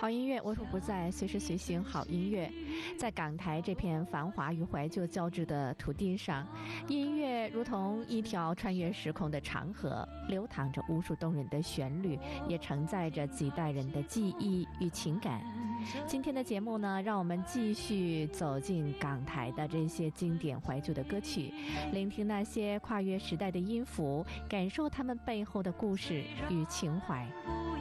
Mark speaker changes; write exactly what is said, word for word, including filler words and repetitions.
Speaker 1: 好音乐无处不在，随时随行。好音乐在港台这片繁华与怀旧交织的土地上，音乐如同一条穿越时空的长河，流淌着无数动人的旋律，也承载着几代人的记忆与情感。今天的节目呢，让我们继续走进港台的这些经典怀旧的歌曲，聆听那些跨越时代的音符，感受他们背后的故事与情怀。